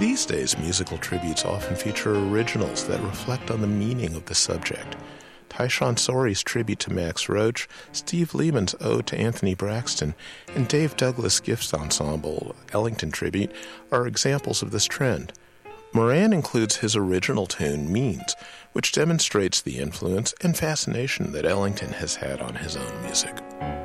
These days, musical tributes often feature originals that reflect on the meaning of the subject. Tyshawn Sorey's tribute to Max Roach, Steve Lehman's ode to Anthony Braxton, and Dave Douglas Gifts Ensemble Ellington tribute are examples of this trend. Moran includes his original tune, Means, which demonstrates the influence and fascination that Ellington has had on his own music.